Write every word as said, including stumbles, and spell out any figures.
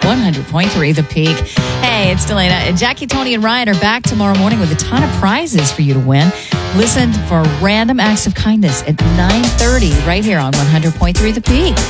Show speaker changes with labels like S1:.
S1: one hundred point three The Peak. Hey, it's Delana. And Jackie, Tony, and Ryan are back tomorrow morning with a ton of prizes for you to win. Listen for Random Acts of Kindness at nine thirty right here on one hundred point three The Peak.